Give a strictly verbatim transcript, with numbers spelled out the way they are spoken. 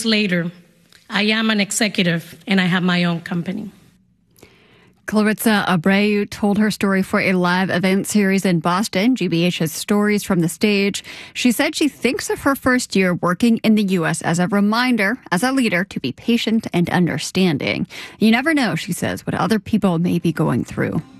years later, I am an executive and I have my own company. Clarissa Abreu told her story for a live event series in Boston, G B H's Stories from the Stage. She said she thinks of her first year working in the U S as a reminder, as a leader, to be patient and understanding. You never know, she says, what other people may be going through.